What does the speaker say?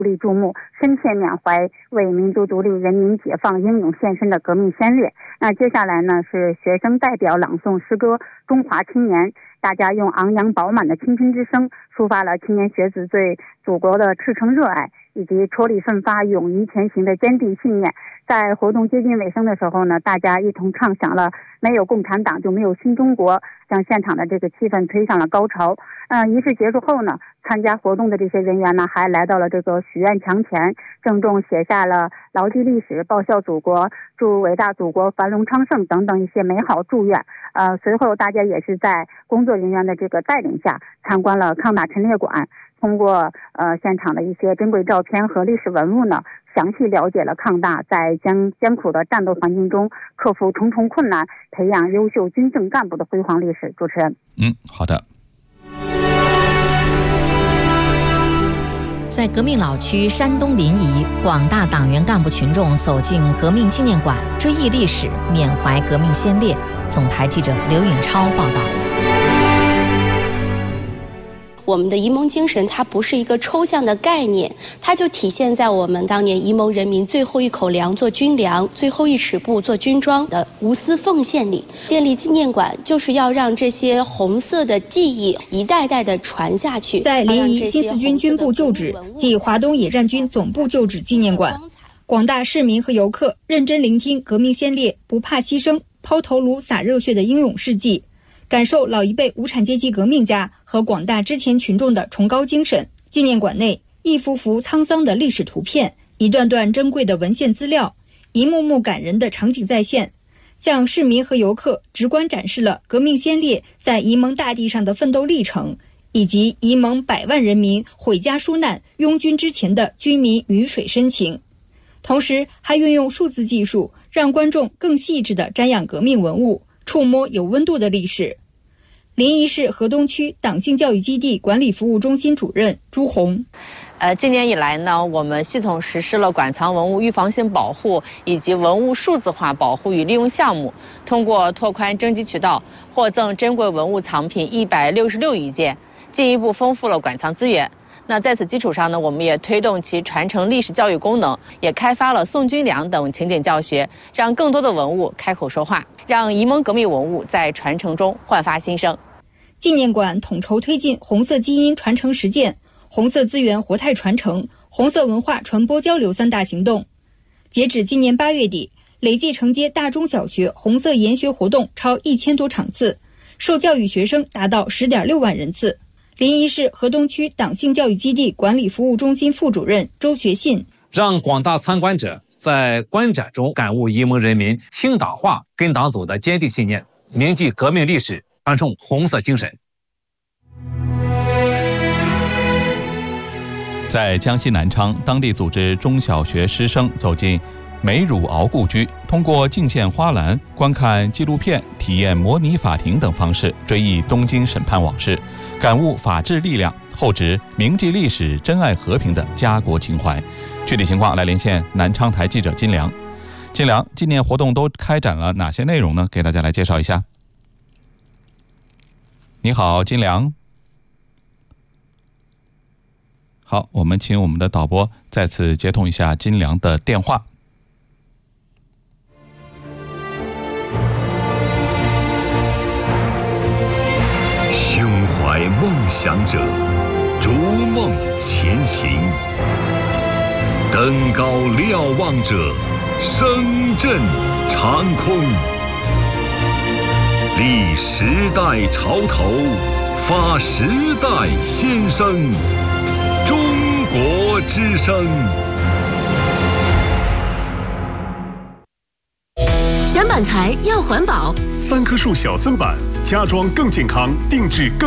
力注目，深切缅怀为民族独立、人民解放英勇献身的革命先烈。那接下来呢是学生代表朗诵诗歌《中华青年》，大家用昂扬饱满的青春之声，抒发了青年学子对祖国的赤诚热爱，以及踔厉奋发、勇于前行的坚定信念。在活动接近尾声的时候呢，大家一同唱响了没有共产党就没有新中国，将现场的这个气氛推上了高潮。仪式结束后呢，参加活动的这些人员呢还来到了这个许愿墙前，郑重写下了牢记历史、报效祖国、祝伟大祖国繁荣昌盛等等一些美好祝愿。随后大家也是在工作人员的这个带领下参观了抗大陈列馆，通过现场的一些珍贵照片和历史文物呢，详细了解了抗大在艰苦的战斗环境中克服重重困难，培养优秀军政干部的辉煌历史。主持人， 好的。 在革命老区山东临沂，广大党员干部群众走进革命纪念馆，追忆历史，缅怀革命先烈。总台记者刘允超报道。 我们的沂蒙精神它不是一个抽象的概念，它就体现在我们当年沂蒙人民最后一口粮做军粮，最后一尺布做军装的无私奉献里。建立纪念馆就是要让这些红色的记忆一代代的传下去。 在临沂新四军军部旧址暨华东野战军总部旧址纪念馆，广大市民和游客认真聆听革命先烈不怕牺牲、抛头颅洒热血的英勇事迹，感受老一辈无产阶级革命家和广大之前群众的崇高精神。纪念馆内一幅幅沧桑的历史图片，一段段珍贵的文献资料，一幕幕感人的场景再现，向市民和游客直观展示了革命先烈在沂蒙大地上的奋斗历程，以及沂蒙100万人民毁家纾难、拥军之前的军民鱼水深情。同时还运用数字技术，让观众更细致地瞻仰革命文物，触摸有温度的历史。临沂市河东区党性教育基地管理服务中心主任朱红， 今年以来呢，我们系统实施了馆藏文物预防性保护以及文物数字化保护与利用项目，通过拓宽征集渠道，获赠珍贵文物藏品166余件，进一步丰富了馆藏资源。那在此基础上呢，我们也推动其传承历史教育功能，也开发了送军粮等情景教学，让更多的文物开口说话，让沂蒙革命文物在传承中焕发新生。 纪念馆统筹推进红色基因传承实践、红色资源活态传承、红色文化传播交流3大行动。截止今年8月底，累计承接大中小学红色研学活动超1000多场次，受教育学生达到10.6万人次。临沂市河东区党性教育基地管理服务中心副主任周学信， 让广大参观者在观展中感悟沂蒙人民听党话、跟党走的坚定信念，铭记革命历史，传承红色精神。 在江西南昌，当地组织中小学师生走进梅汝敖故居，通过敬献花篮、观看纪录片、体验模拟法庭等方式追忆东京审判往事，感悟法治力量，厚植铭记历史、珍爱和平的家国情怀。具体情况来连线南昌台记者金良。金良，纪念活动都开展了哪些内容呢？给大家来介绍一下。你好，金良。好，我们请我们的导播再次接通一下金良的电话。 胸怀梦想者，逐梦前行；登高瞭望者，声震长空。立时代潮头，发时代先声。中国之声。 选板材要环保， 3棵树小森板，家装更健康，定制更